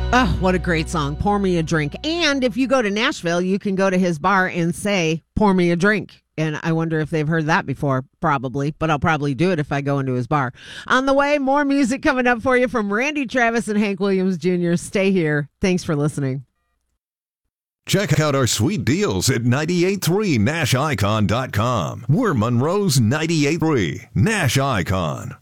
Oh, what a great song. Pour Me a Drink. And if you go to Nashville, you can go to his bar and say, pour me a drink. And I wonder if they've heard that before, probably. But I'll probably do it if I go into his bar. On the way, more music coming up for you from Randy Travis and Hank Williams Jr. Stay here. Thanks for listening. Check out our sweet deals at 983nashicon.com. We're Monroe's 983 Nash Icon.